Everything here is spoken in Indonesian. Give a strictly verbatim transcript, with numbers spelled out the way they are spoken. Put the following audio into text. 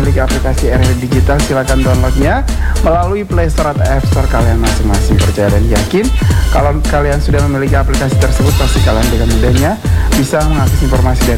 memiliki aplikasi R R I Digital, silakan downloadnya melalui Play Store atau App Store kalian masing-masing. Percaya dan yakin kalau kalian sudah memiliki aplikasi tersebut, pasti kalian dengan mudahnya bisa mengakses informasi dari